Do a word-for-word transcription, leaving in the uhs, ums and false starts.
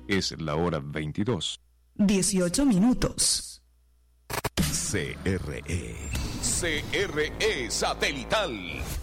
Es la hora veintidós. dieciocho minutos. C R E. C R E Satelital